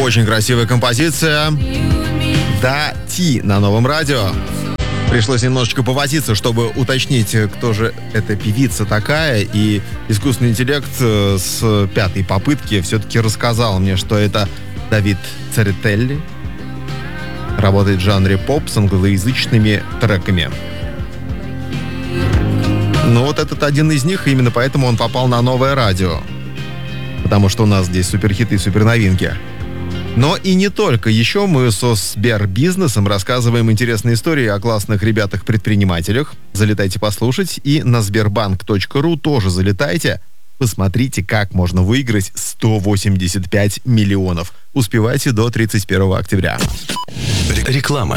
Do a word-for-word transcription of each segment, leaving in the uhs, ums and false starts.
Очень красивая композиция. Да, Ти на Новом радио. Пришлось немножечко повозиться, чтобы уточнить, кто же эта певица такая. И искусственный интеллект с пятой попытки все-таки рассказал мне, что это Давид Церетели. Работает в жанре поп с англоязычными треками. Ну вот этот один из них, именно поэтому он попал на Новое радио. Потому что у нас здесь суперхиты, суперновинки. Но и не только. Еще мы со Сбербизнесом рассказываем интересные истории о классных ребятах-предпринимателях. Залетайте послушать. И на сбербанк точка ру тоже залетайте. Посмотрите, как можно выиграть сто восемьдесят пять миллионов. Успевайте до тридцать первого октября. Реклама.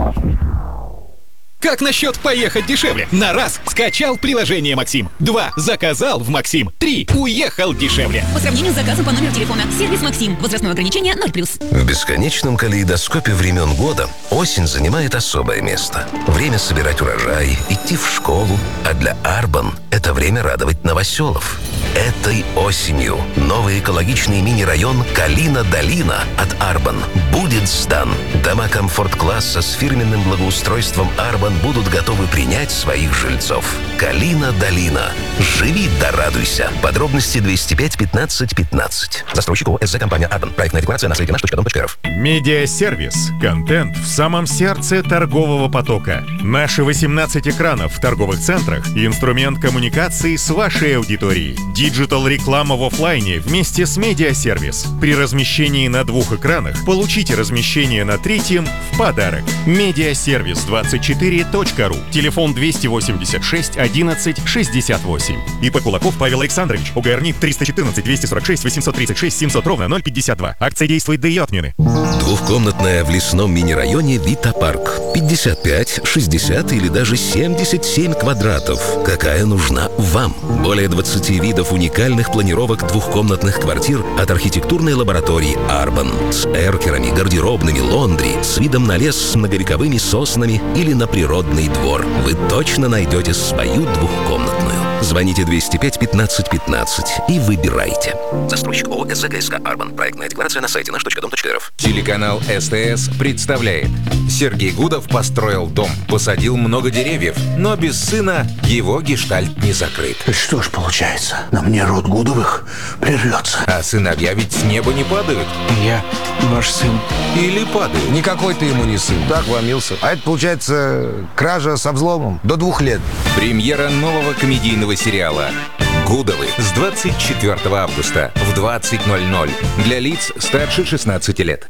Как насчет поехать дешевле? На раз скачал приложение Максим. Два заказал в Максим. Три уехал дешевле. По сравнению с заказом по номеру телефона. Сервис Максим. Возрастное ограничение ноль плюс. В бесконечном калейдоскопе времен года осень занимает особое место. Время собирать урожай, идти в школу. А для Арбан это время радовать новоселов. Этой осенью новый экологичный мини-район Калина-Долина от Арбан будет сдан. Дома комфорт-класса с фирменным благоустройством Арбан будут готовы принять своих жильцов. Калина-Долина. Живи да радуйся. Подробности двести пять пятнадцать пятнадцать. Застройщик ООО СЗ компания Арбан. Проектная декларация на сайте наш точка дом точка рф. Медиасервис. Контент в самом сердце торгового потока. Наши восемнадцать экранов в торговых центрах – инструмент коммуникации с вашей аудиторией. Диджитал-реклама в офлайне вместе с медиасервис. При размещении на двух экранах получите размещение на третьем в подарок. Медиасервис двадцать четыре точка ру. Телефон двести восемьдесят шесть одиннадцать шестьдесят восемь. ИП Кулаков Павел Александрович. ОГРНИ триста четырнадцать двести сорок шесть восемьсот тридцать шесть семьсот ровно ноль пятьдесят два. Акция действует до ее отмены. Двухкомнатная в лесном мини-районе Вита Парк. пятьдесят пять, шестьдесят или даже семьдесят семь квадратов. Какая нужна вам? Более двадцати видов уникальных планировок двухкомнатных квартир от архитектурной лаборатории Арбан. С эркерами, гардеробными, лондри, с видом на лес с многовековыми соснами или на природный двор. Вы точно найдете свою двухкомнатную. Звоните двести пять пятнадцать пятнадцать и выбирайте. Застройщик ООО СЗГСК Арбан. Проектная декларация на сайте наш точка дом точка рф. Телеканал СТС представляет. Сергей Гудов построил дом, посадил много деревьев, но без сына его гештальт не закрыт. Что ж получается, на мне род Гудовых прервется. А сыновья ведь с неба не падают. Я ваш сын. Или падают. Никакой ты ему не сын. Так вломился. А это получается кража со взломом до двух лет. Премьера нового комедийного сериала «Гудовы» с двадцать четвёртого августа в двадцать ноль ноль для лиц старше шестнадцати лет.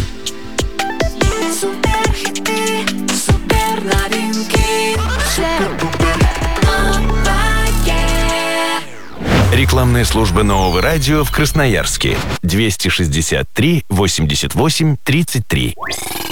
Суперхиты, суперновинки, Рекламная служба Нового радио в Красноярске. двести шестьдесят три восемьдесят восемь тридцать три.